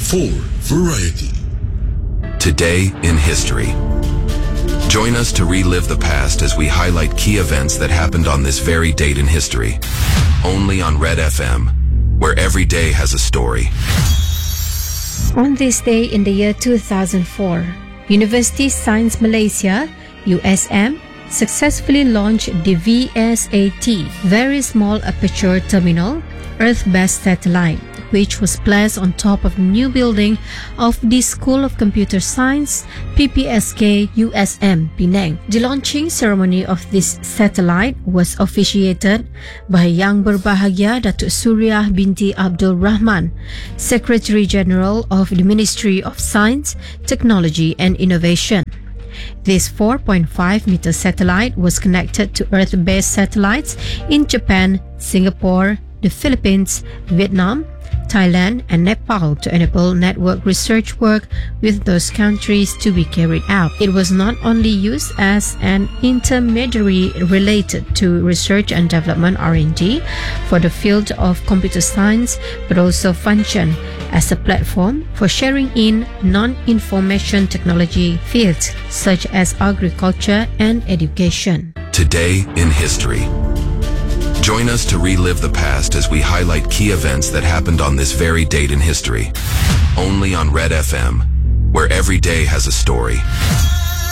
for variety. Today in History. Join us to relive the past as we highlight key events that happened on this very date in history. Only on Red FM, where every day has a story. On this day in the year 2004, University Science Malaysia, USM, successfully launched the VSAT, Very Small Aperture Terminal, Earth-based satellite, which was placed on top of the new building of the School of Computer Science, PPSK USM, Penang. The launching ceremony of this satellite was officiated by Yang Berbahagia Datuk Suriah binti Abdul Rahman, Secretary General of the Ministry of Science, Technology and Innovation. This 4.5-meter satellite was connected to Earth-based satellites in Japan, Singapore, the Philippines, Vietnam, Thailand and Nepal to enable network research work with those countries to be carried out. It was not only used as an intermediary related to research and development R&D for the field of computer science, but also functioned as a platform for sharing in non-information technology fields such as agriculture and education. Today in History. Join us to relive the past as we highlight key events that happened on this very date in history. Only on Red FM, where every day has a story.